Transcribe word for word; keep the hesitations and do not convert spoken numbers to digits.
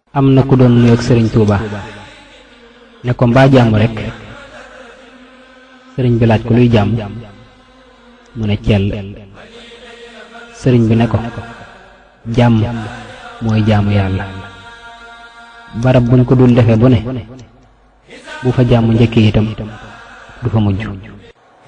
am na ku doon nuyoog sëriñ Tuuba ne ko mbaa jàmm rek. sëriñ bi laaj ko luy jàmm mu ne cell. sëriñ bi ne ko jàmm mooy jaamu yàlla. barab buñ ko dul defe bu ne bu fa jàmm njëkkee itam du fa mujj.